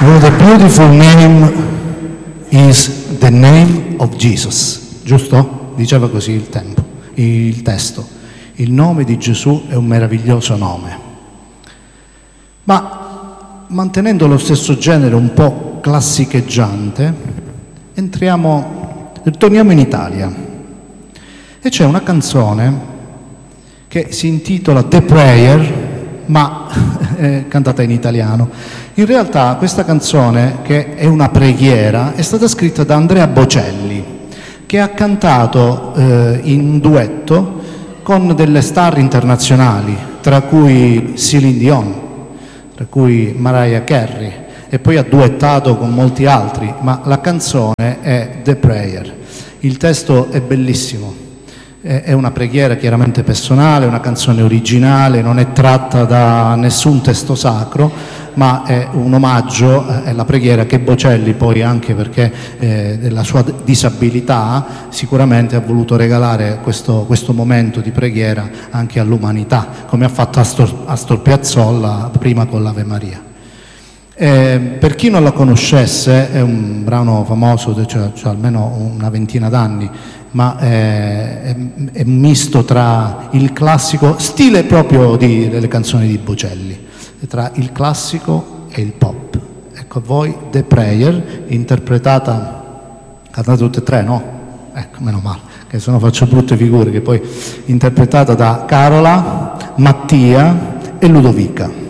What a beautiful name is the name of Jesus. Giusto? Diceva così il testo. Il nome di Gesù è un meraviglioso nome. Ma mantenendo lo stesso genere un po' classicheggiante, torniamo in Italia. E c'è una canzone che si intitola The Prayer, ma è cantata in italiano. In realtà questa canzone, che è una preghiera, è stata scritta da Andrea Bocelli, che ha cantato in duetto con delle star internazionali, tra cui Céline Dion, tra cui Mariah Carey, e poi ha duettato con molti altri, ma la canzone è The Prayer. Il testo è bellissimo. È una preghiera chiaramente personale, una canzone originale, non è tratta da nessun testo sacro, ma è un omaggio alla preghiera che Bocelli, poi anche perché della sua disabilità, sicuramente ha voluto regalare questo momento di preghiera anche all'umanità, come ha fatto Astor Piazzolla prima con l'Ave Maria. Per chi non la conoscesse, è un brano famoso, cioè almeno una ventina d'anni, ma è un misto tra il classico, stile proprio delle canzoni di Bocelli, tra il classico e il pop. Ecco a voi The Prayer, interpretata, cantate tutte e tre, no? Ecco, meno male, che se no faccio brutte figure, che poi interpretata da Carola, Mattia e Ludovica.